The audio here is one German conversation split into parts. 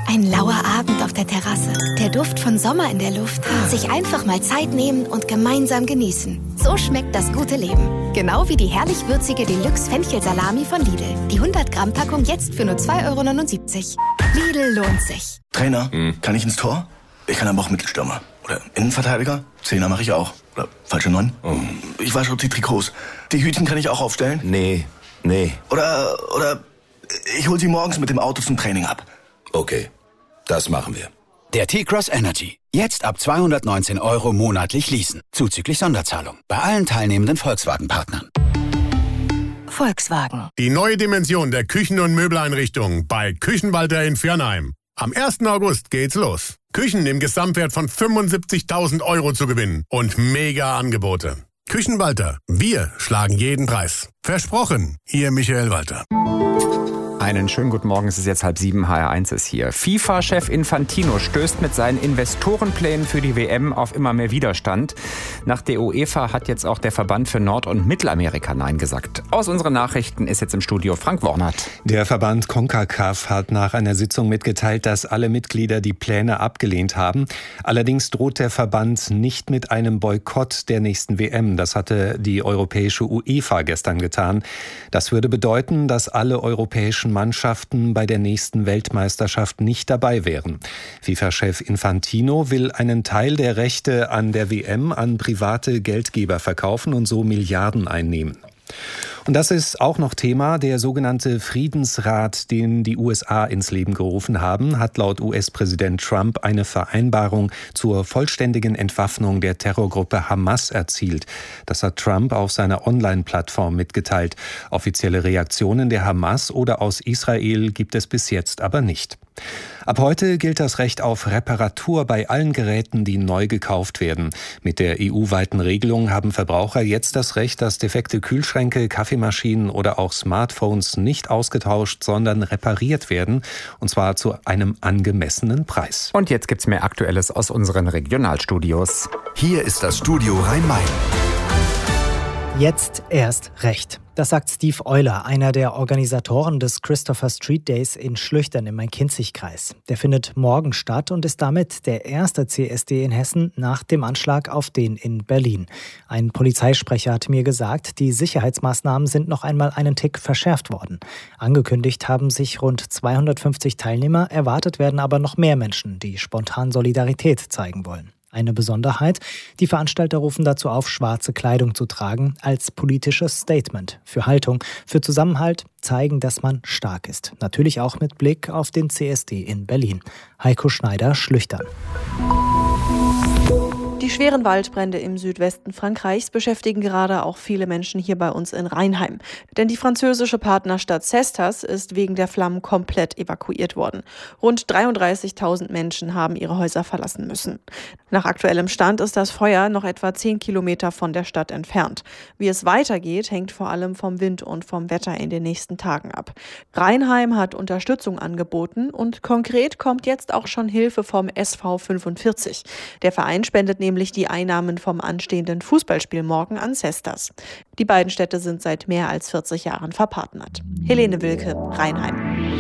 Ein lauer Abend auf der Terrasse. Der Duft von Sommer in der Luft. Sich einfach mal Zeit nehmen und gemeinsam genießen. So schmeckt das gute Leben. Genau wie die herrlich würzige Deluxe-Fenchelsalami von Lidl. Die 100-Gramm-Packung jetzt für nur 2,79 €. Lidl lohnt sich. Trainer, kann ich ins Tor? Ich kann aber auch Mittelstürmer. Oder Innenverteidiger? Zehner mache ich auch. Oder falsche 9? Ich wasche auch die Trikots. Die Hütchen kann ich auch aufstellen? Nee. Oder ich hol sie morgens mit dem Auto zum Training ab. Okay, das machen wir. Der T-Cross Energy. Jetzt ab 219 € monatlich leasen. Zuzüglich Sonderzahlung. Bei allen teilnehmenden Volkswagen-Partnern. Volkswagen. Die neue Dimension der Küchen- und Möbeleinrichtung bei Küchenwalter in Viernheim. Am 1. August geht's los. Küchen im Gesamtwert von 75.000 € zu gewinnen und mega Angebote. Küchenwalter, wir schlagen jeden Preis. Versprochen, Ihr Michael Walter. Einen schönen guten Morgen, es ist jetzt 6:30, HR1 ist hier. FIFA-Chef Infantino stößt mit seinen Investorenplänen für die WM auf immer mehr Widerstand. Nach der UEFA hat jetzt auch der Verband für Nord- und Mittelamerika Nein gesagt. Aus unseren Nachrichten ist jetzt im Studio Frank Wornert. Der Verband CONCACAF hat nach einer Sitzung mitgeteilt, dass alle Mitglieder die Pläne abgelehnt haben. Allerdings droht der Verband nicht mit einem Boykott der nächsten WM. Das hatte die europäische UEFA gestern getan. Das würde bedeuten, dass alle europäischen Mannschaften bei der nächsten Weltmeisterschaft nicht dabei wären. FIFA-Chef Infantino will einen Teil der Rechte an der WM an private Geldgeber verkaufen und so Milliarden einnehmen. Und das ist auch noch Thema. Der sogenannte Friedensrat, den die USA ins Leben gerufen haben, hat laut US-Präsident Trump eine Vereinbarung zur vollständigen Entwaffnung der Terrorgruppe Hamas erzielt. Das hat Trump auf seiner Online-Plattform mitgeteilt. Offizielle Reaktionen der Hamas oder aus Israel gibt es bis jetzt aber nicht. Ab heute gilt das Recht auf Reparatur bei allen Geräten, die neu gekauft werden. Mit der EU-weiten Regelung haben Verbraucher jetzt das Recht, dass defekte Kühlschränke, Kaffeemaschinen oder auch Smartphones nicht ausgetauscht, sondern repariert werden. Und zwar zu einem angemessenen Preis. Und jetzt gibt's mehr Aktuelles aus unseren Regionalstudios. Hier ist das Studio Rhein-Main. Jetzt erst recht. Das sagt Steve Euler, einer der Organisatoren des Christopher Street Days in Schlüchtern im Main-Kinzig-Kreis. Der findet morgen statt und ist damit der erste CSD in Hessen nach dem Anschlag auf den in Berlin. Ein Polizeisprecher hat mir gesagt, die Sicherheitsmaßnahmen sind noch einmal einen Tick verschärft worden. Angekündigt haben sich rund 250 Teilnehmer, erwartet werden aber noch mehr Menschen, die spontan Solidarität zeigen wollen. Eine Besonderheit, die Veranstalter rufen dazu auf, schwarze Kleidung zu tragen, als politisches Statement für Haltung, für Zusammenhalt, zeigen, dass man stark ist. Natürlich auch mit Blick auf den CSD in Berlin. Heiko Schneider, Schlüchtern. Die schweren Waldbrände im Südwesten Frankreichs beschäftigen gerade auch viele Menschen hier bei uns in Rheinheim. Denn die französische Partnerstadt Cestas ist wegen der Flammen komplett evakuiert worden. Rund 33.000 Menschen haben ihre Häuser verlassen müssen. Nach aktuellem Stand ist das Feuer noch etwa 10 Kilometer von der Stadt entfernt. Wie es weitergeht, hängt vor allem vom Wind und vom Wetter in den nächsten Tagen ab. Rheinheim hat Unterstützung angeboten und konkret kommt jetzt auch schon Hilfe vom SV 45. Der Verein spendet nämlich die Einnahmen vom anstehenden Fußballspiel morgen an Cestas. Die beiden Städte sind seit mehr als 40 Jahren verpartnert. Helene Wilke, Rheinheim.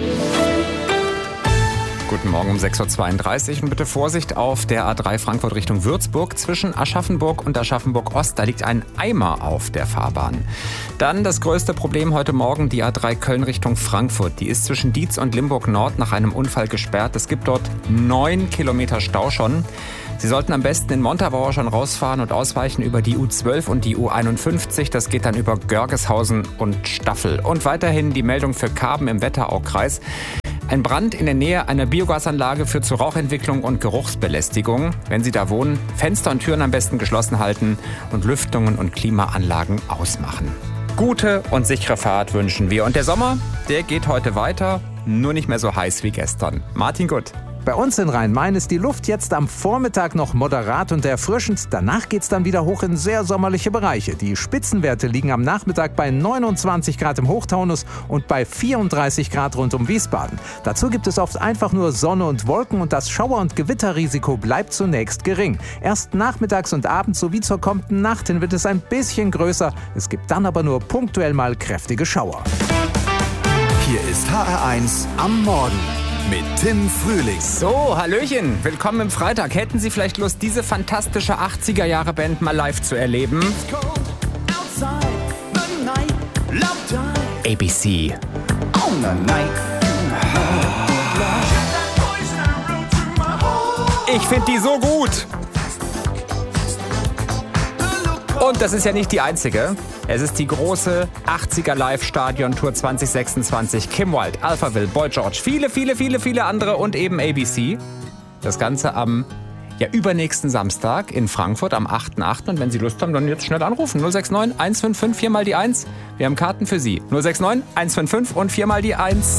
Guten Morgen um 6:32 Uhr und bitte Vorsicht auf der A3 Frankfurt Richtung Würzburg. Zwischen Aschaffenburg und Aschaffenburg-Ost, da liegt ein Eimer auf der Fahrbahn. Dann das größte Problem heute Morgen, die A3 Köln Richtung Frankfurt. Die ist zwischen Dietz und Limburg-Nord nach einem Unfall gesperrt. Es gibt dort 9 Kilometer Stau schon. Sie sollten am besten in Montabaur schon rausfahren und ausweichen über die U12 und die U51. Das geht dann über Görgeshausen und Staffel. Und weiterhin die Meldung für Karben im Wetteraukreis. Ein Brand in der Nähe einer Biogasanlage führt zu Rauchentwicklung und Geruchsbelästigung. Wenn Sie da wohnen, Fenster und Türen am besten geschlossen halten und Lüftungen und Klimaanlagen ausmachen. Gute und sichere Fahrt wünschen wir. Und der Sommer, der geht heute weiter, nur nicht mehr so heiß wie gestern. Martin Gutt. Bei uns in Rhein-Main ist die Luft jetzt am Vormittag noch moderat und erfrischend. Danach geht's dann wieder hoch in sehr sommerliche Bereiche. Die Spitzenwerte liegen am Nachmittag bei 29 Grad im Hochtaunus und bei 34 Grad rund um Wiesbaden. Dazu gibt es oft einfach nur Sonne und Wolken und das Schauer- und Gewitterrisiko bleibt zunächst gering. Erst nachmittags und abends sowie zur kommenden Nacht hin wird es ein bisschen größer. Es gibt dann aber nur punktuell mal kräftige Schauer. Hier ist HR1 am Morgen. mit Tim Frühling. So, Hallöchen, willkommen im Freitag. Hätten Sie vielleicht Lust, diese fantastische 80er-Jahre-Band mal live zu erleben? ABC. Ich finde die so gut. Und das ist ja nicht die einzige. Es ist die große 80er Live-Stadion-Tour 2026. Kim Wilde, Alphaville, Boy George, viele andere und eben ABC. Das Ganze am übernächsten Samstag in Frankfurt am 8.8. Und wenn Sie Lust haben, dann jetzt schnell anrufen. 069 155 4 mal die 1. Wir haben Karten für Sie. 069 155 und 4 mal die 1.